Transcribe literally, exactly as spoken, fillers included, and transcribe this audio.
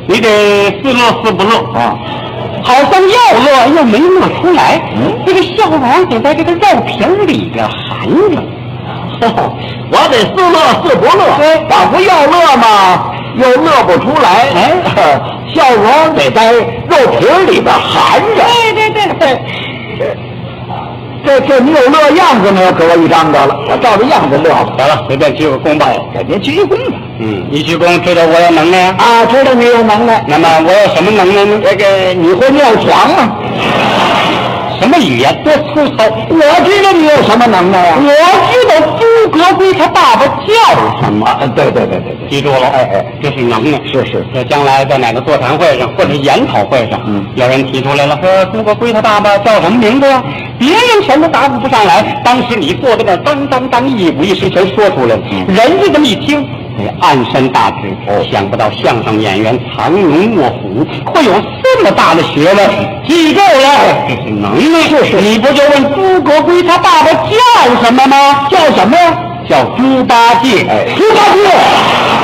你得是乐是不乐啊？ 好像要乐又没乐出来， 嗯， 这个笑容得在这个肉皮里边含着。 我得是乐是不乐， 对， 仿佛要乐嘛，又乐不出来。 哎， 笑容得在肉皮里边含着。 对对对对。 这这你有乐样子没有？给我一张得了，我照着样子乐吧。 得了，随便鞠个躬吧。 给您鞠一躬吧。 嗯，一鞠躬，知道我有能耐啊，知道你有能耐。 那么我有什么能耐呢？ 这个你会尿床吗？ 什么语言多粗糙！ 我知道你有什么能耐啊？ 我知道朱格圭他爸爸叫什么。 啊，对对对对对， 记住了， 哎哎， 这是能耐。 是是， 这将来在哪个座谈会上或者研讨会上， 嗯， 有人提出来了，说朱格圭他爸爸叫什么名字呀？别人全都答复不上来，当时你坐在那儿，当当当，一五一十全说出来了。 嗯， 人家这么一听，得暗山大志。 哦， 想不到相声演员藏龙卧虎会有这么大的学问。记住了，这是能耐。 是是， 你不就问朱格圭他爸爸叫什么吗？ 叫什么呀？ 叫猪八戒。 哎，猪八戒。